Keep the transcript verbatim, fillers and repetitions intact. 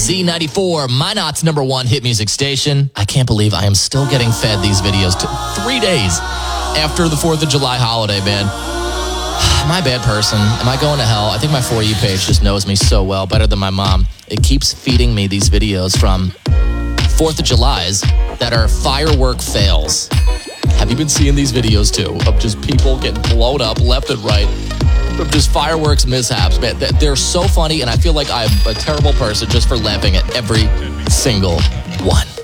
Z ninety-four, Minot's number one hit music station. I can't believe I am still getting fed these videos t- three days after the fourth of July holiday, man. Am I a bad person? Am I going to hell? I think my For You page just knows me so well, better than my mom. It keeps feeding me these videos from fourth of July's that are firework fails. Have you been seeing these videos too of just people getting blown up left and right? Of just fireworks mishaps, man. They're so funny, and I feel like I'm a terrible person just for laughing at every single one.